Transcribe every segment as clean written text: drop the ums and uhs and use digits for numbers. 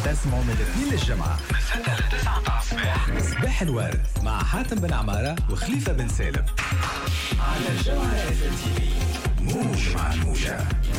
تسمعوا من الاثنين للجمعة من 6 ل 9 الصباح. صباح الورد مع حاتم بن عمارة وخليفة بن سالم على الجمعة اف ام تي في. موج مع الموجة.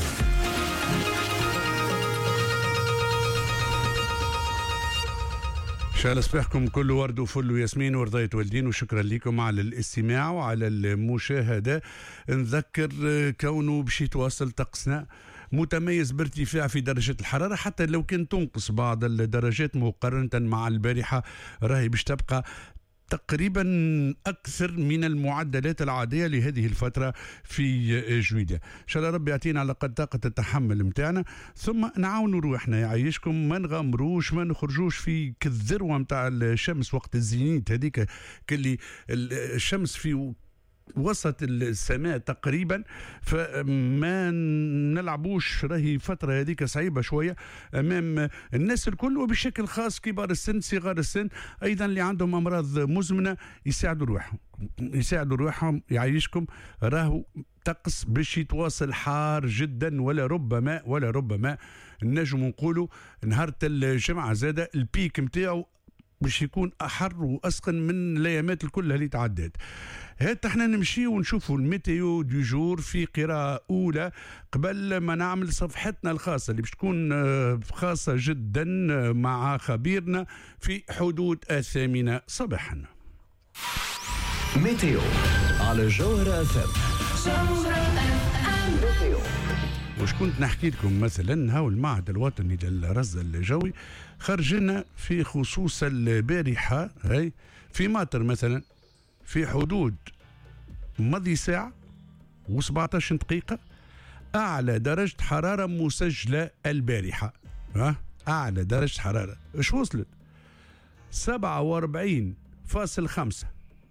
شال صباحكم كل ورد وفل وياسمين ورضاية والدين، وشكرا لكم على الاستماع وعلى المشاهدة. نذكر كونه باش يتواصل طقسنا متميز بارتفاع في درجة الحرارة، حتى لو كان تنقص بعض الدرجات مقارنة مع البارحة راهي باش تبقى تقريبا أكثر من المعدلات العادية لهذه الفترة في جويدة. إن شاء الله ربي يعطينا على قد طاقة التحمل متاعنا، ثم نعاونوا روحنا يعيشكم، ما نغامروش، ما نخرجوش في كالذروة متاع الشمس وقت الزينيت هذيك كلي الشمس في وسط السماء تقريبا، فما نلعبوش. راهي فترة هذيك صعيبة شوية أمام الناس الكل، وبشكل خاص كبار السن صغار السن أيضا اللي عندهم أمراض مزمنة يساعدوا روحهم يعيشكم. راهو طقس باش يتواصل حار جدا، ولا ربما نجم نقولوا نهار الجمعة زادة البيك متاعو باش يكون أحر وأسخن من الأيامات الكل اللي تعدت. هات احنا نمشي ونشوفوا الميتيو دو جور في قراءة أولى قبل ما نعمل صفحتنا الخاصة اللي باش تكون خاصة جدا مع خبيرنا في حدود 8 صباحا. ميتيو على جوهرة اف ام. وش كنت نحكي لكم مثلا، هاو المعهد الوطني للرصد الجوي خرجنا في خصوص البارحة هاي في ماطر مثلا في حدود مضي ساعة و17 دقيقة أعلى درجة حرارة مسجلة البارحة. أعلى درجة حرارة إيش وصلت؟ 47.5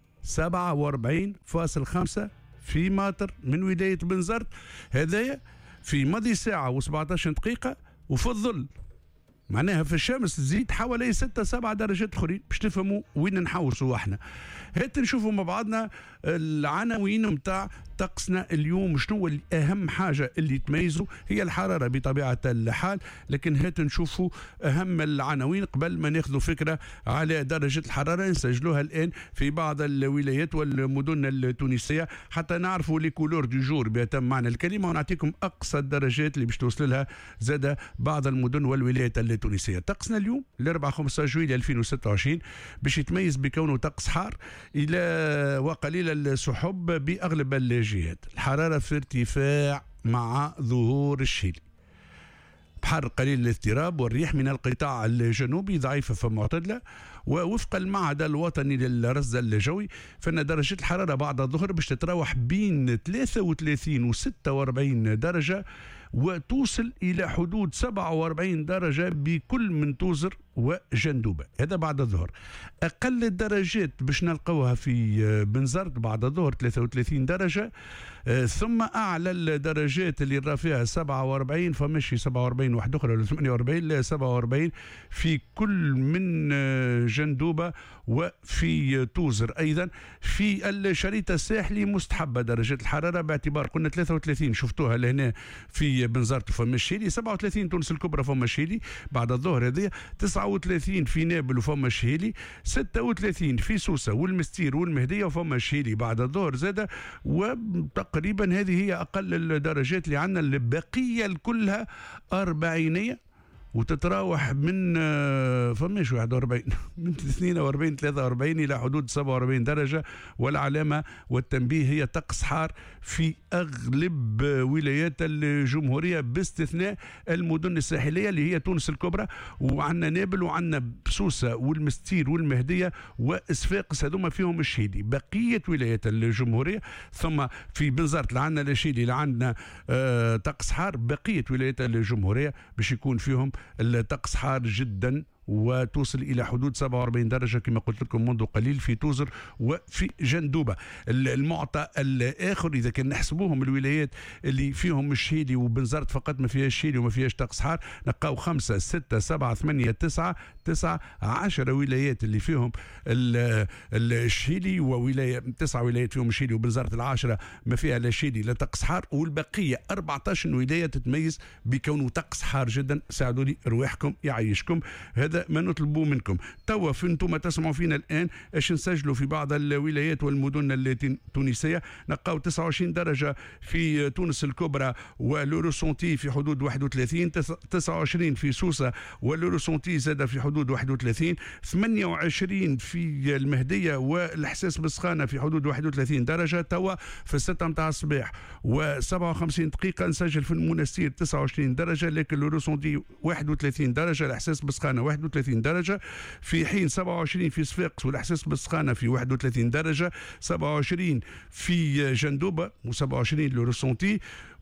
47.5 في ماطر من ولاية بنزرت، هذايا في مضي ساعة و17 دقيقة، وفي الظل معناها في الشمس تزيد حوالي 6-7 درجات اخرين باش تفهموا وين نحوسوا احنا. هات نشوفوا مع بعضنا العناوين متاع طقسنا اليوم. شنو اهم حاجه اللي تميزوا؟ هي الحراره بطبيعه الحال، لكن هات نشوفوا اهم العناوين قبل ما ناخذوا فكره على درجه الحراره نسجلوها الان في بعض الولايات والمدن التونسيه حتى نعرفوا لي كولور دو جور بيتم معنى الكلمه، ونعطيكم اقصى الدرجات اللي باش توصل لها زاد بعض المدن والولايات التونسيه. طقسنا اليوم الاربعاء 15 جويلية 2026 باش يتميز بكونه طقس حار الى وقليل السحب باغلب الجهات. الحراره في ارتفاع مع ظهور الشيل، بحر قليل الاضطراب، والريح من القطاع الجنوبي ضعيفة فمعتدلة. ووفق المعهد الوطني للرصد الجوي فإن درجة الحرارة بعد الظهر باش تتراوح بين 33 و 46 درجة، وتوصل إلى حدود 47 درجة بكل من توزر وجندوبة، هذا بعد الظهر. أقل الدرجات باش نلقوها في بنزرت بعد الظهر 33 درجة، ثم أعلى الدرجات اللي راه فيها 47، فمشي 47 واحد أخرى ولا 48 لا 47 في كل من جندوبة وفي توزر. أيضا في الشريط الساحلي مستحبة درجة الحرارة باعتبار قلنا 33 شفتوها لهنا في بنزرت وفما الشيلي، 37 تونس الكبرى فما الشيلي بعد الظهر هذه، 39 في نابل وفما الشهيلي، 36 في سوسة والمستير والمهدية وفما الشهيلي بعد الظهر زادة. وتقريبا هذه هي أقل الدرجات اللي عندنا. البقية كلها 40 وتتراوح من فماش 41 من 42 43 إلى حدود 47 درجة. والعلامة والتنبيه هي طقس حار في أغلب ولايات الجمهورية باستثناء المدن الساحلية اللي هي تونس الكبرى، وعندنا نابل وعندنا بسوسة والمستير والمهدية وإصفاقس هذوما فيهم الشهيدي. بقية ولايات الجمهورية ثم في بنزرت لعندنا الشهيدي لعندنا طقس حار. بقية ولايات الجمهورية باش يكون فيهم الطقس حار جدا وتوصل إلى حدود 47 درجة كما قلت لكم منذ قليل في توزر وفي جندوبة. المعطى الآخر إذا كان نحسبوهم الولايات اللي فيهم الشيلي وبنزرت فقط ما فيهاش شيلي وما فيهاش طقس حار، نلقاو 5 6 7 8 9 10 ولايات اللي فيهم الشيلي، وولاية 9 ولايات فيهم الشيلي وبنزرت العاشرة ما فيها لا شيلي لا طقس حار، والبقية 14 ولاية تتميز بكونه طقس حار جدا. ساعدوا لي رواحكم يعيشكم، هذا ما نطلبه منكم. توا انتم تسمعوا فينا الآن اش نسجلوا في بعض الولايات والمدن التونسية، نلقاو 29 درجة في تونس الكبرى واللوروسونتي في حدود 31، 29 في سوسة واللوروسونتي زاد في حدود 31، 28 في المهدية والإحساس بالسخانة في حدود 31 درجة. توا في 6 متاع الصباح و57 دقيقة نسجل في المنستير 29 درجة، لكن اللوروسونتي 31 درجة، الإحساس بالسخانة 31 درجة، في حين 27 في صفاقس والإحساس بالسخانة في 31 درجة، 27 في جندوبة و27 لورسونتي،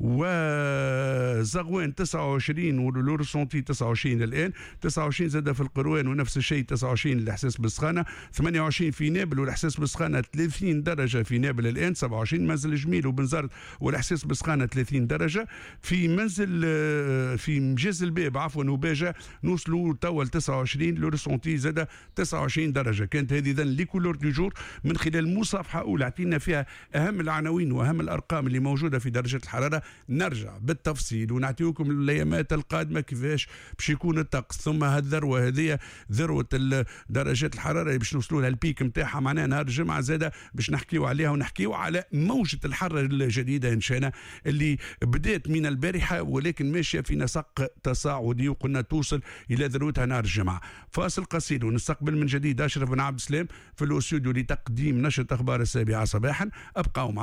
وزغوان 29 ولورسونتي 29 الآن، 29 زاد في القروان ونفس الشيء 29 الإحساس بالسخانة، 28 في نابل والإحساس بالسخانة 30 درجة في نابل الآن، 27 منزل جميل وبنزرت والإحساس بالسخانة 30 درجة، في منزل في مجاز الباب عفوا وباجة نوصلوا توا 29 لورسونتي زاد 29 درجة. كانت هذه إذن لي كولور دو جور من خلال مصافحة أولى اعطينا فيها أهم العناوين وأهم الأرقام اللي موجودة في درجة الحرارة. نرجع بالتفصيل ونعطيكم الأيامات القادمة كيفاش باش يكون الطقس، ثم هالذروة هذه ذروة درجات الحرارة اللي باش نوصلوا لها البيك نتاعها معناها نهار الجمعة زادة باش نحكيوا عليها، ونحكيوا على موجة الحر الجديدة إن شاء الله اللي بدأت من البارحة ولكن ماشية في نسق تصاعدي وقلنا توصل إلى ذروتها نهار الجمعة. فاصل قصير ونستقبل من جديد أشرف بن عبد السلام في الاستوديو لتقديم نشرة أخبار 7 صباحا. أبقوا